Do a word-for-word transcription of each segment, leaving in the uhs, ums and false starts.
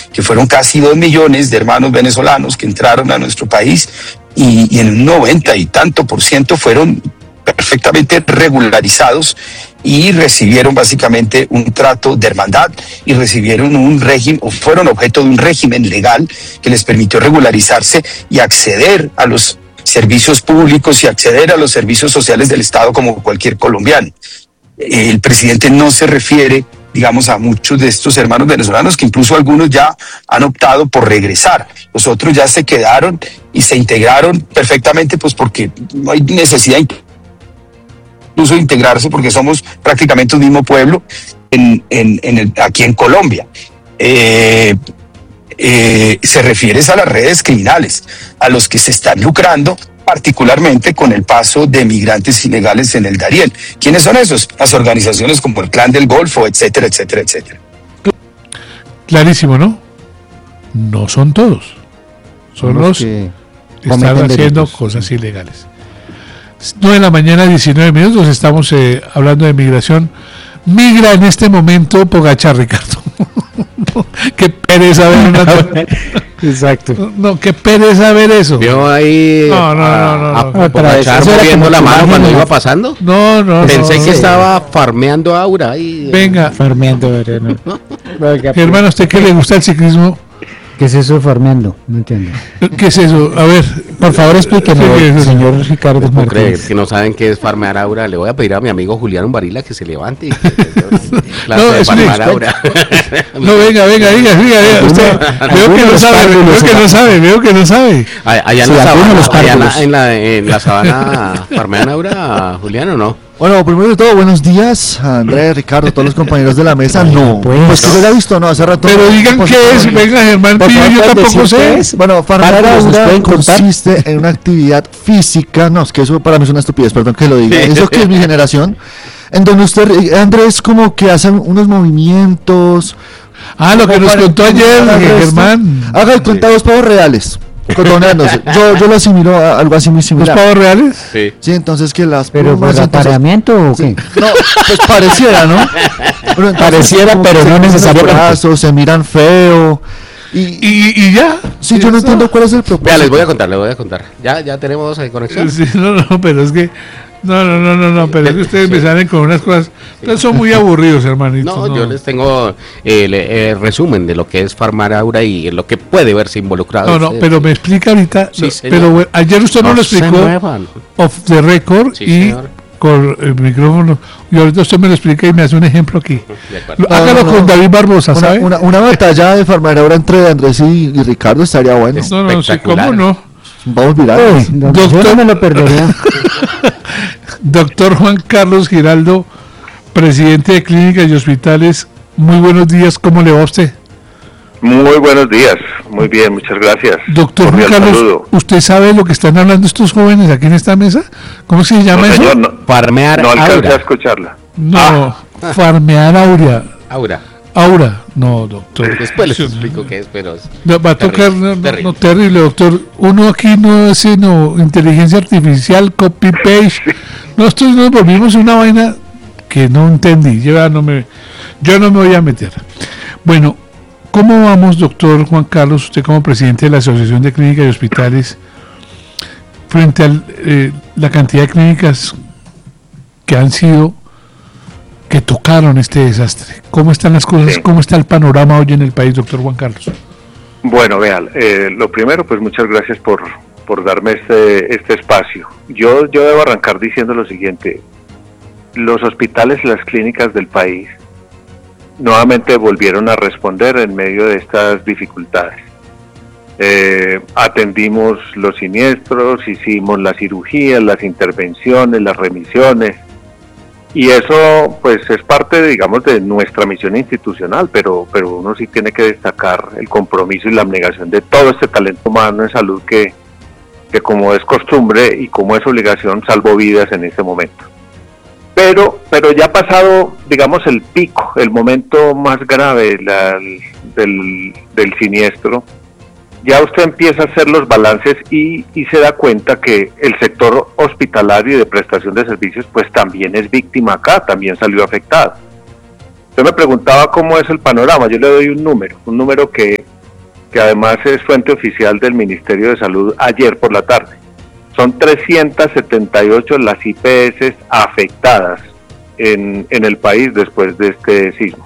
que fueron casi dos millones de hermanos venezolanos que entraron a nuestro país y, y en un noventa y tanto por ciento fueron perfectamente regularizados y recibieron básicamente un trato de hermandad y recibieron un régimen, o fueron objeto de un régimen legal que les permitió regularizarse y acceder a los servicios públicos y acceder a los servicios sociales del Estado como cualquier colombiano. El presidente no se refiere, digamos, a muchos de estos hermanos venezolanos, que incluso algunos ya han optado por regresar. Los otros ya se quedaron y se integraron perfectamente, pues porque no hay necesidad incluso de integrarse, porque somos prácticamente un mismo pueblo en, en, en el, aquí en Colombia. Eh, eh, se refiere a las redes criminales, a los que se están lucrando particularmente con el paso de migrantes ilegales en el Darién. ¿Quiénes son esos? Las organizaciones como el Clan del Golfo, etcétera, etcétera, etcétera. Clarísimo, ¿no? No son todos. Son los que están haciendo delitos. Cosas ilegales. nueve de la mañana, diecinueve minutos, estamos eh, hablando de migración. Migra en este momento Pogačar, Ricardo. Qué pereza ver una... Exacto. No, no, qué pereza ver eso. Vio ahí no, no, a, no, no, no, a, a Pogačar moviendo la mano cuando iba pasando. No, no, Pensé no, que no. estaba farmeando Aura ahí. Venga. Farmeando, no. Hermano, ¿a usted qué le gusta el ciclismo? ¿Qué es eso de farmeando? No entiendo. ¿Qué es eso? A ver, por favor, explíqueme, señor Ricardo no Martínez. Creer, que no saben qué es farmear Aura. Le voy a pedir a mi amigo Julián Varila que se levante. Y que, no, es farmear Aura. No, venga, venga, venga, venga, venga. Usted, veo que no sabe, veo que no sabe, veo que no sabe. Allá en la sabana, allá en la, en la sabana, farmean Aura, Julián, ¿o no? Bueno, primero de todo, buenos días, Andrés, Ricardo, todos los compañeros de la mesa. No, pues, pues que no la he visto, no, hace rato. Pero no, digan pues, qué es, venga, Germán Pío, yo tampoco sé. Bueno, farmear Aura consiste en una actividad física, no, es que eso para mí es una estupidez, perdón que lo diga, eso que es mi generación, en donde usted, Andrés, como que hacen unos movimientos. Ah, lo que nos contó ayer, Germán. Haga el cuenta dos pavos reales. Cotoneándose. Yo, yo lo asimilo a algo así muy similar. ¿Los pavos reales? Sí. Sí, entonces que las... ¿Pero por apareamiento o qué? Sí. No, pues pareciera, ¿no? Pero pareciera, pero no necesariamente. Se miran feo. Y, y, y ya. Sí, yo no entiendo cuál es el propósito. Vea, les voy a contar, les voy a contar. Ya, ya tenemos eh, conexión. Sí, no, no, pero es que... No, no, no, no, no, pero es que ustedes sí. me salen con unas cosas... Ustedes son muy aburridos, hermanito. No, no, yo les tengo el, el resumen de lo que es farmar Aura y lo que puede verse involucrado. No, no, pero me explica ahorita... Sí, pero bueno, ayer usted no, no lo explicó off the record sí, y señor. Con el micrófono. Y ahorita usted me lo explica y me hace un ejemplo aquí. Hágalo no, no, con no. David Barbosa, una, ¿sabe? Una, una batalla de farmar Aura entre Andrés y, y Ricardo estaría bueno. No, no, sí, ¿cómo no? Vamos virales. Doctor, yo no me lo perdería. Doctor Juan Carlos Giraldo, presidente de Clínicas y Hospitales, muy buenos días, ¿cómo le va a usted? Muy buenos días, muy bien, muchas gracias. Doctor Juan Carlos, saludo. ¿Usted sabe lo que están hablando estos jóvenes aquí en esta mesa? ¿Cómo se llama no, eso? Señor, no, farmear no alcancé Aura. a escucharla. No, ah. farmear Aura. Aura. Aura, no, doctor. Después les explico qué es, pero es no, va a terrible, tocar, no, terrible. no, terrible, doctor. Uno aquí no es sino inteligencia artificial, copy paste. Nosotros nos volvimos una vaina que no entendí. Yo no me, yo no me voy a meter. Bueno, ¿cómo vamos, doctor Juan Carlos, usted como presidente de la Asociación de Clínicas y Hospitales, frente a eh, la cantidad de clínicas que han sido que tocaron este desastre? ¿Cómo están las cosas? Sí. ¿Cómo está el panorama hoy en el país, doctor Juan Carlos? Bueno, vean, eh, lo primero, pues muchas gracias por, por darme este, este espacio. Yo, yo debo arrancar diciendo lo siguiente. Los hospitales y las clínicas del país nuevamente volvieron a responder en medio de estas dificultades. Eh, atendimos los siniestros, hicimos las cirugías, las intervenciones, las remisiones. Y eso pues es parte, digamos, de nuestra misión institucional, pero pero uno sí tiene que destacar el compromiso y la abnegación de todo este talento humano en salud que, que como es costumbre y como es obligación, salvó vidas en este momento. Pero pero ya ha pasado, digamos, el pico, el momento más grave la, del, del siniestro, ya usted empieza a hacer los balances y, y se da cuenta que el sector hospitalario y de prestación de servicios pues también es víctima acá, también salió afectado. Usted me preguntaba cómo es el panorama, yo le doy un número, un número que que además es fuente oficial del Ministerio de Salud ayer por la tarde. Son trescientas setenta y ocho las I P S afectadas en, en el país después de este sismo.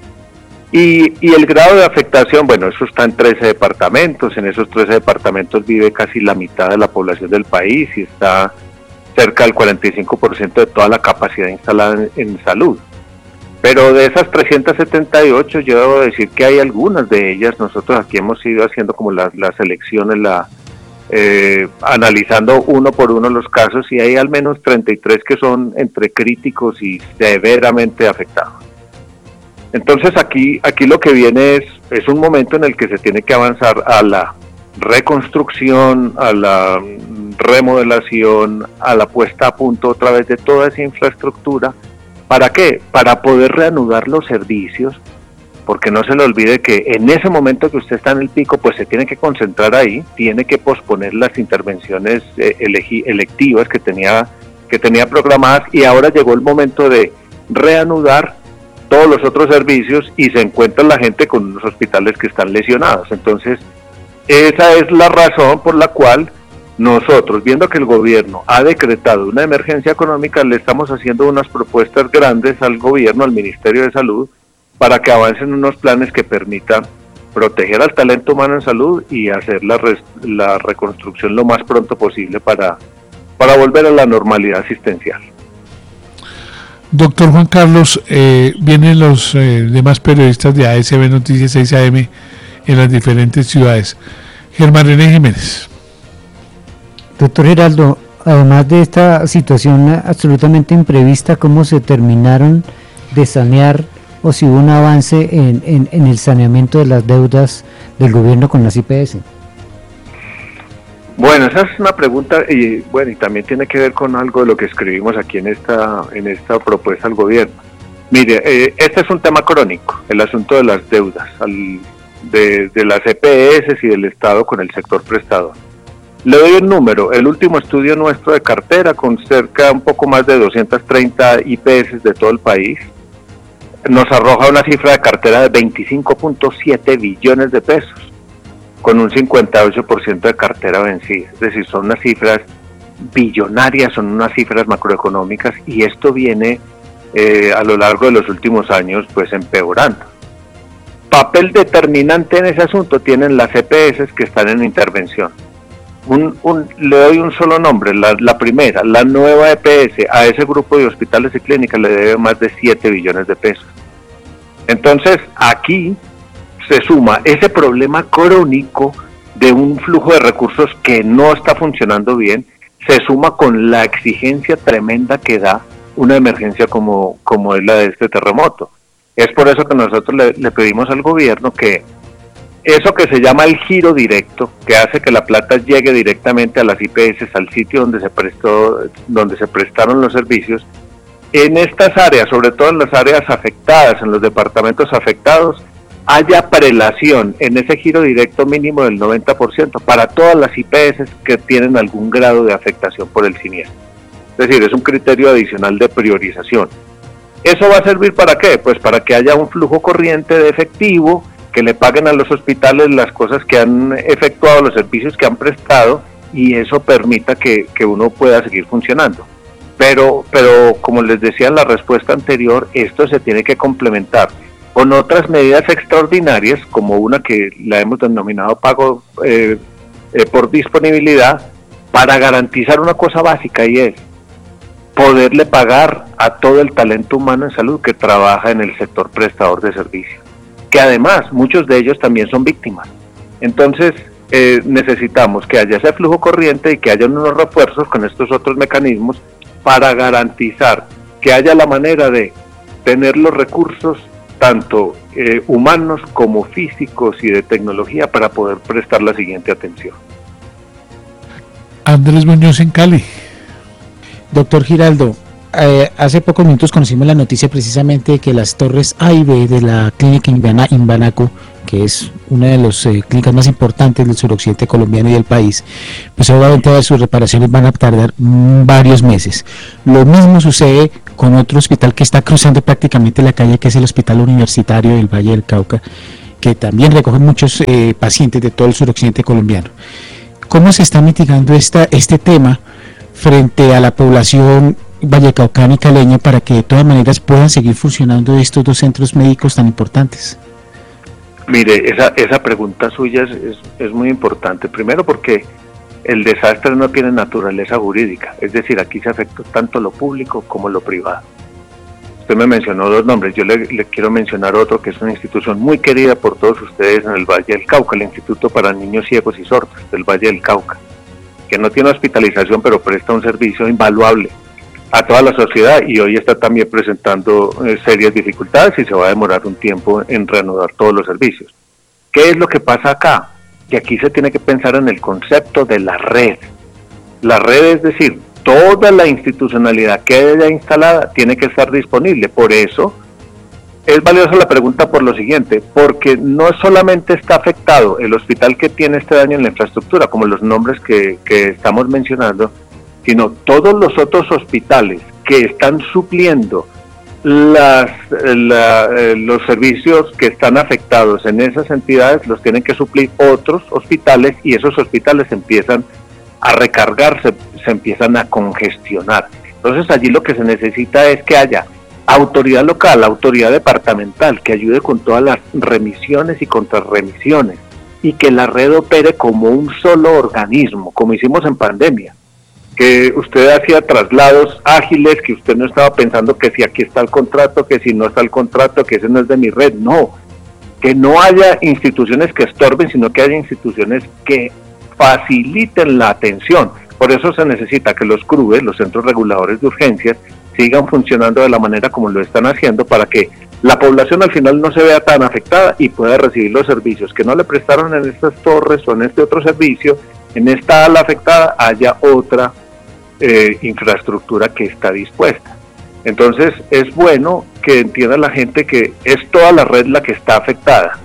Y, y el grado de afectación, bueno, eso está en trece departamentos, en esos trece departamentos vive casi la mitad de la población del país y está cerca del cuarenta y cinco por ciento de toda la capacidad instalada en, en salud. Pero de esas trescientas setenta y ocho, yo debo decir que hay algunas de ellas, nosotros aquí hemos ido haciendo como las, las elecciones, la, eh, analizando uno por uno los casos, y hay al menos treinta y tres que son entre críticos y severamente afectados. Entonces aquí, aquí lo que viene es, es un momento en el que se tiene que avanzar a la reconstrucción, a la remodelación, a la puesta a punto otra vez de toda esa infraestructura. ¿Para qué? Para poder reanudar los servicios, porque no se le olvide que en ese momento que usted está en el pico, pues se tiene que concentrar ahí, tiene que posponer las intervenciones eh, elegi- electivas que tenía, que tenía programadas, y ahora llegó el momento de reanudar todos los otros servicios y se encuentra la gente con unos hospitales que están lesionados. Entonces, esa es la razón por la cual nosotros, viendo que el gobierno ha decretado una emergencia económica, le estamos haciendo unas propuestas grandes al gobierno, al Ministerio de Salud, para que avancen unos planes que permitan proteger al talento humano en salud y hacer la, res, la reconstrucción lo más pronto posible para, para volver a la normalidad asistencial. Doctor Juan Carlos, eh, vienen los eh, demás periodistas de A S B Noticias seis A M en las diferentes ciudades. Germán René Jiménez. Doctor Giraldo, además de esta situación absolutamente imprevista, ¿cómo se terminaron de sanear o si hubo un avance en, en, en el saneamiento de las deudas del gobierno con las I P S? Bueno, esa es una pregunta y bueno, y también tiene que ver con algo de lo que escribimos aquí en esta en esta propuesta al gobierno. Mire, eh, este es un tema crónico, el asunto de las deudas al, de, de las E P S y del Estado con el sector prestador. Le doy un número, el último estudio nuestro de cartera con cerca un poco más de doscientas treinta I P S de todo el país, nos arroja una cifra de cartera de veinticinco punto siete billones de pesos, con un cincuenta y ocho por ciento de cartera vencida. Es decir, son unas cifras billonarias, son unas cifras macroeconómicas, y esto viene eh, a lo largo de los últimos años pues empeorando. Papel determinante en ese asunto tienen las E P S que están en intervención. Un, un, le doy un solo nombre, la, la primera, la nueva E P S, a ese grupo de hospitales y clínicas le debe más de siete billones de pesos. Entonces, aquí se suma ese problema crónico de un flujo de recursos que no está funcionando bien, se suma con la exigencia tremenda que da una emergencia como, como es la de este terremoto. Es por eso que nosotros le, le pedimos al gobierno que eso que se llama el giro directo, que hace que la plata llegue directamente a las I P S, al sitio donde se prestó, donde se prestaron los servicios, en estas áreas, sobre todo en las áreas afectadas, en los departamentos afectados, haya prelación en ese giro directo mínimo del noventa por ciento para todas las I P S que tienen algún grado de afectación por el siniestro. Es decir, es un criterio adicional de priorización. ¿Eso va a servir para qué? Pues para que haya un flujo corriente de efectivo, que le paguen a los hospitales las cosas que han efectuado, los servicios que han prestado, y eso permita que, que uno pueda seguir funcionando. Pero, pero como les decía en la respuesta anterior, esto se tiene que complementar con otras medidas extraordinarias, como una que la hemos denominado pago eh, eh, por disponibilidad, para garantizar una cosa básica, y es poderle pagar a todo el talento humano en salud que trabaja en el sector prestador de servicios, que además muchos de ellos también son víctimas. Entonces eh, necesitamos que haya ese flujo corriente y que haya unos refuerzos con estos otros mecanismos para garantizar que haya la manera de tener los recursos tanto eh, humanos como físicos y de tecnología para poder prestar la siguiente atención. Andrés Muñoz en Cali. Doctor Giraldo, eh, hace pocos minutos conocimos la noticia precisamente de que las torres A y B de la clínica Imbana, Imbanaco, que es una de las eh, clínicas más importantes del suroccidente colombiano y del país, pues obviamente sus reparaciones van a tardar mmm, varios meses. Lo mismo sucede con otro hospital que está cruzando prácticamente la calle, que es el Hospital Universitario del Valle del Cauca, que también recoge muchos eh, pacientes de todo el suroccidente colombiano. ¿Cómo se está mitigando esta, este tema frente a la población vallecaucana y caleña para que de todas maneras puedan seguir funcionando estos dos centros médicos tan importantes? Mire, esa, esa pregunta suya es, es, es muy importante. Primero porque el desastre no tiene naturaleza jurídica, es decir, aquí se afecta tanto lo público como lo privado. Usted me mencionó dos nombres, yo le, le quiero mencionar otro que es una institución muy querida por todos ustedes en el Valle del Cauca, el Instituto para Niños Ciegos y Sordos del Valle del Cauca, que no tiene hospitalización pero presta un servicio invaluable a toda la sociedad y hoy está también presentando eh, serias dificultades y se va a demorar un tiempo en reanudar todos los servicios. ¿Qué es lo que pasa acá? Que aquí se tiene que pensar en el concepto de la red. La red, es decir, toda la institucionalidad que haya instalada tiene que estar disponible. Por eso es valiosa la pregunta por lo siguiente, porque no solamente está afectado el hospital que tiene este daño en la infraestructura, como los nombres que, que estamos mencionando, sino todos los otros hospitales que están supliendo las, la, eh, los servicios que están afectados en esas entidades, los tienen que suplir otros hospitales y esos hospitales empiezan a recargarse, se empiezan a congestionar. Entonces allí lo que se necesita es que haya autoridad local, autoridad departamental, que ayude con todas las remisiones y contrarremisiones y que la red opere como un solo organismo, como hicimos en pandemia, que usted hacía traslados ágiles, que usted no estaba pensando que si aquí está el contrato, que si no está el contrato, que ese no es de mi red, no, que no haya instituciones que estorben, sino que haya instituciones que faciliten la atención. Por eso se necesita que los C R U E, los Centros Reguladores de Urgencias, sigan funcionando de la manera como lo están haciendo para que la población al final no se vea tan afectada y pueda recibir los servicios que no le prestaron en estas torres o en este otro servicio. En esta ala afectada haya otra eh, infraestructura que está dispuesta. Entonces es bueno que entienda la gente que es toda la red la que está afectada.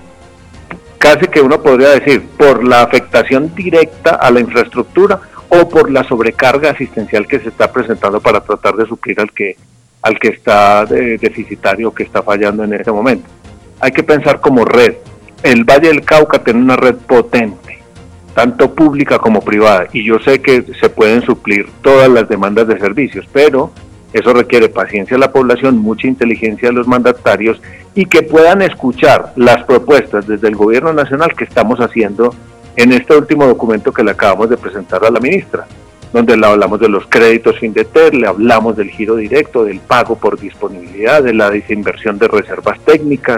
Casi que uno podría decir por la afectación directa a la infraestructura o por la sobrecarga asistencial que se está presentando para tratar de suplir al que al que está de, deficitario o que está fallando en ese momento. Hay que pensar como red. El Valle del Cauca tiene una red potente, tanto pública como privada, y yo sé que se pueden suplir todas las demandas de servicios, pero eso requiere paciencia de la población, mucha inteligencia de los mandatarios y que puedan escuchar las propuestas desde el gobierno nacional que estamos haciendo en este último documento que le acabamos de presentar a la ministra, donde le hablamos de los créditos FINDETER, le hablamos del giro directo, del pago por disponibilidad, de la desinversión de reservas técnicas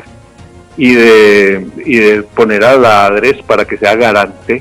y de, y de poner a la ADRES para que sea garante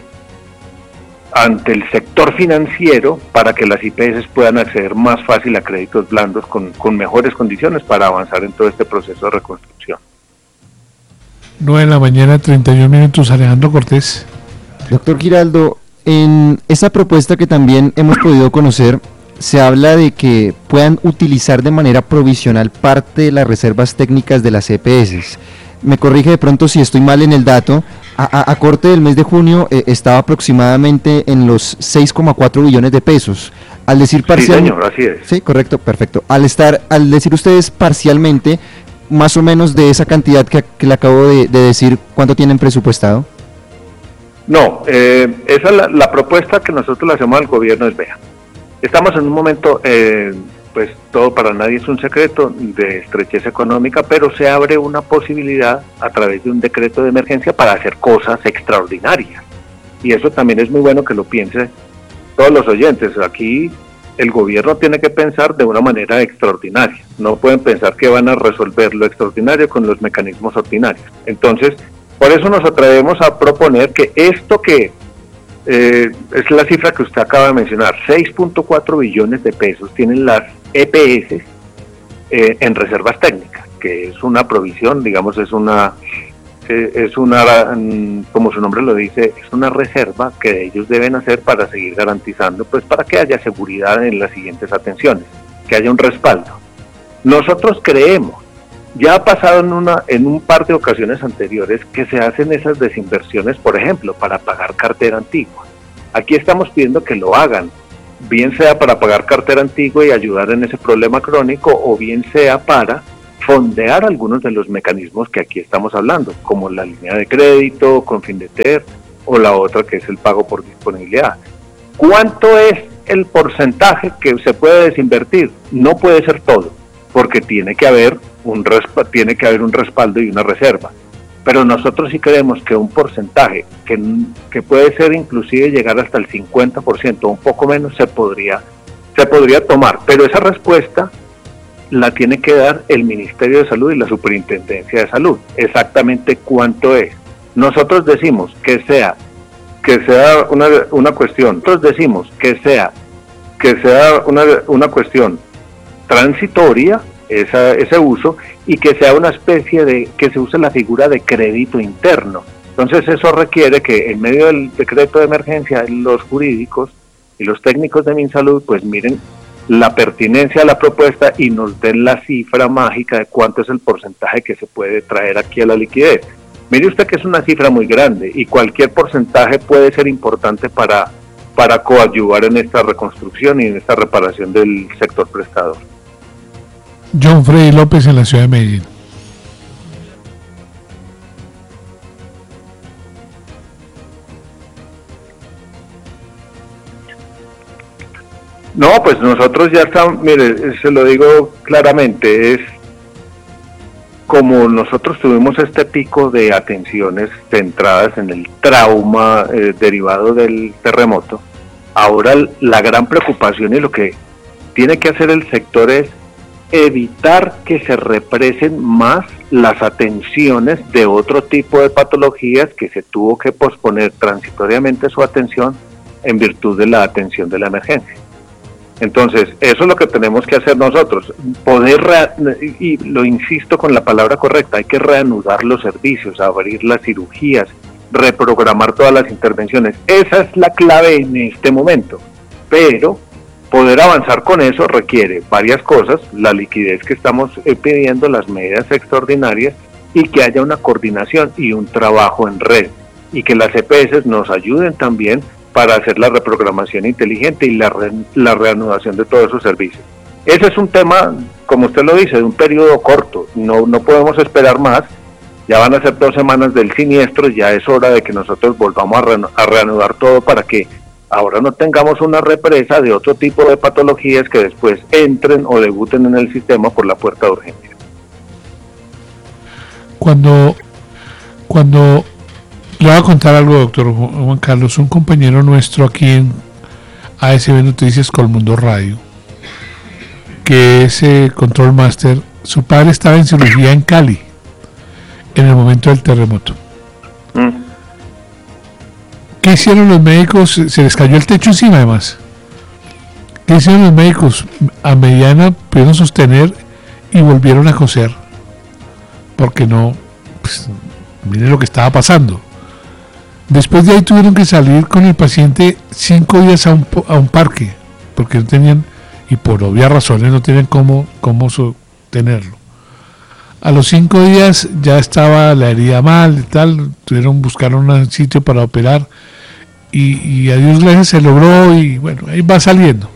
ante el sector financiero para que las I P S puedan acceder más fácil a créditos blandos con, con mejores condiciones para avanzar en todo este proceso de reconstrucción. nueve de la mañana, treinta y uno minutos, Alejandro Cortés. Doctor Giraldo, en esa propuesta que también hemos podido conocer, se habla de que puedan utilizar de manera provisional parte de las reservas técnicas de las E P S. Me corrige de pronto si estoy mal en el dato. A, a, a corte del mes de junio eh, estaba aproximadamente en los seis coma cuatro billones de pesos. Al decir parcialmente... Sí, señor, así es. Sí, correcto, perfecto. Al estar, al decir ustedes parcialmente, más o menos de esa cantidad que, que le acabo de, de decir, ¿cuánto tienen presupuestado? No, eh, esa es la, la propuesta que nosotros le hacemos al gobierno es, vea, estamos en un momento, eh, pues todo para nadie es un secreto, de estrechez económica, pero se abre una posibilidad a través de un decreto de emergencia para hacer cosas extraordinarias. Y eso también es muy bueno que lo piensen todos los oyentes. Aquí el gobierno tiene que pensar de una manera extraordinaria. No pueden pensar que van a resolver lo extraordinario con los mecanismos ordinarios. Entonces, por eso nos atrevemos a proponer que esto que eh, es la cifra que usted acaba de mencionar, seis punto cuatro billones de pesos tienen las E P S eh, en reservas técnicas, que es una provisión, digamos, es una, eh, es una, como su nombre lo dice, es una reserva que ellos deben hacer para seguir garantizando, pues para que haya seguridad en las siguientes atenciones, que haya un respaldo. Nosotros creemos, ya ha pasado en, una, en un par de ocasiones anteriores que se hacen esas desinversiones, por ejemplo, para pagar cartera antigua. Aquí estamos pidiendo que lo hagan, bien sea para pagar cartera antigua y ayudar en ese problema crónico, o bien sea para fondear algunos de los mecanismos que aquí estamos hablando, como la línea de crédito, Confindeter, o la otra que es el pago por disponibilidad. ¿Cuánto es el porcentaje que se puede desinvertir? No puede ser todo, porque tiene que haber un resp- tiene que haber un respaldo y una reserva. Pero nosotros sí creemos que un porcentaje que, que puede ser inclusive llegar hasta el cincuenta por ciento o un poco menos se podría, se podría tomar, pero esa respuesta la tiene que dar el Ministerio de Salud y la Superintendencia de Salud. Exactamente cuánto es. Nosotros decimos que sea que sea una, una cuestión, nosotros decimos que sea que sea una, una cuestión transitoria, esa, ese uso, y que sea una especie de, que se use la figura de crédito interno. Entonces eso requiere que en medio del decreto de emergencia los jurídicos y los técnicos de MinSalud pues miren la pertinencia de la propuesta y nos den la cifra mágica de cuánto es el porcentaje que se puede traer aquí a la liquidez. Mire usted que es una cifra muy grande y cualquier porcentaje puede ser importante para, para coadyuvar en esta reconstrucción y en esta reparación del sector prestador. John Freddy López en la ciudad de Medellín. No, pues nosotros ya estamos, mire, se lo digo claramente, es como nosotros tuvimos este pico de atenciones centradas en el trauma eh, derivado del terremoto, ahora la gran preocupación y lo que tiene que hacer el sector es evitar que se represen más las atenciones de otro tipo de patologías que se tuvo que posponer transitoriamente su atención en virtud de la atención de la emergencia. Entonces, eso es lo que tenemos que hacer nosotros, poder, re- y lo insisto con la palabra correcta, hay que reanudar los servicios, abrir las cirugías, reprogramar todas las intervenciones. Esa es la clave en este momento, pero poder avanzar con eso requiere varias cosas, la liquidez que estamos eh, pidiendo, las medidas extraordinarias y que haya una coordinación y un trabajo en red y que las E P S nos ayuden también para hacer la reprogramación inteligente y la, re, la reanudación de todos esos servicios. Ese es un tema, como usted lo dice, de un periodo corto, no, no podemos esperar más, ya van a ser dos semanas del siniestro, ya es hora de que nosotros volvamos a, re, a reanudar todo para que ahora no tengamos una represa de otro tipo de patologías que después entren o debuten en el sistema por la puerta de urgencia. Cuando, cuando le voy a contar algo, doctor Juan Carlos, un compañero nuestro aquí en A S B Noticias Colmundo Radio, que es eh, Control Master, su padre estaba en cirugía en Cali en el momento del terremoto. Mm. ¿Qué hicieron los médicos? Se les cayó el techo encima además. ¿Qué hicieron los médicos? A mediana pudieron sostener y volvieron a coser. Porque no, pues, miren lo que estaba pasando. Después de ahí tuvieron que salir con el paciente cinco días a un, a un parque, porque no tenían, y por obvias razones no tenían cómo, cómo sostenerlo. A los cinco días ya estaba la herida mal y tal, tuvieron que buscar un sitio para operar, y, y a Dios gracias se logró, y bueno, ahí va saliendo.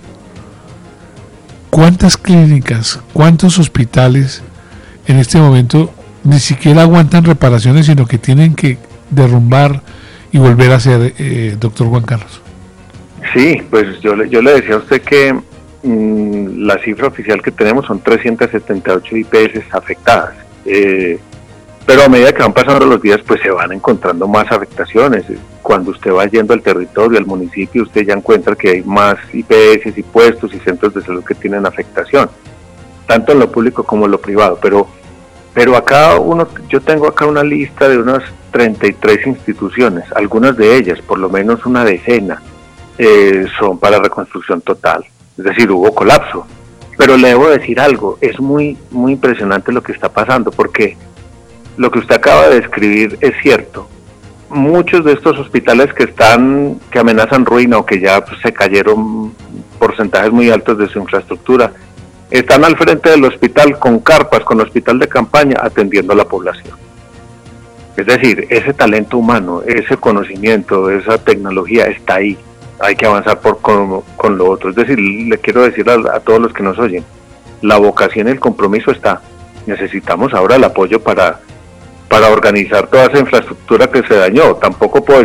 ¿Cuántas clínicas, cuántos hospitales en este momento ni siquiera aguantan reparaciones, sino que tienen que derrumbar y volver a hacer, eh, doctor Juan Carlos? Sí, pues yo le, yo le decía a usted que mmm, la cifra oficial que tenemos son trescientas setenta y ocho I P S afectadas, eh, pero a medida que van pasando los días pues se van encontrando más afectaciones. Cuando usted va yendo al territorio, al municipio, usted ya encuentra que hay más I P S y puestos y centros de salud que tienen afectación, tanto en lo público como en lo privado, pero pero acá uno, yo tengo acá una lista de unas treinta y tres instituciones, algunas de ellas, por lo menos una decena, eh, son para reconstrucción total, es decir, hubo colapso. Pero le debo decir algo, es muy, muy impresionante lo que está pasando, porque lo que usted acaba de describir es cierto. Muchos de estos hospitales que están, que amenazan ruina o que ya pues, se cayeron porcentajes muy altos de su infraestructura, están al frente del hospital con carpas, con hospital de campaña, atendiendo a la población. Es decir, ese talento humano, ese conocimiento, esa tecnología está ahí. Hay que avanzar por con, con lo otro. Es decir, le quiero decir a, a todos los que nos oyen, la vocación y el compromiso está. necesitamos ahora el apoyo para, para organizar toda esa infraestructura que se dañó. Tampoco puedo